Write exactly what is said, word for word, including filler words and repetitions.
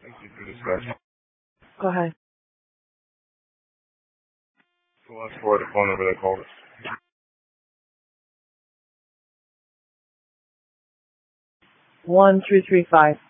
You can discuss. Go ahead. So what's for the phone number that called us? One three three five.